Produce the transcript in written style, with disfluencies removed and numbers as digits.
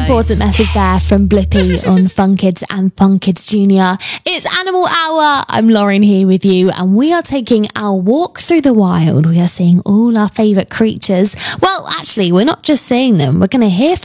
important message there from Blippi on Fun Kids and Fun Kids Junior. It's Animal Hour. I'm Lauren here with you, and we are taking our walk through the wild. We are seeing all our favourite creatures. Well, actually, we're not just seeing them. We're going to hear